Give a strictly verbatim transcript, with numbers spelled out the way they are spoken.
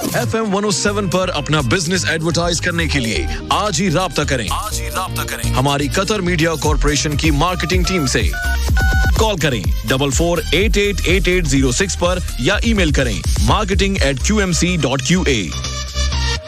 F M one O seven पर अपना business advertise करने के लिए आज ही राब्ता करें आज ही राब्ता करें हमारी कतर मीडिया कॉर्पोरेशन की मार्केटिंग टीम से। कॉल करें double four eight eight eight eight zero six पर या ईमेल करें marketing eight Q M C dot Q A.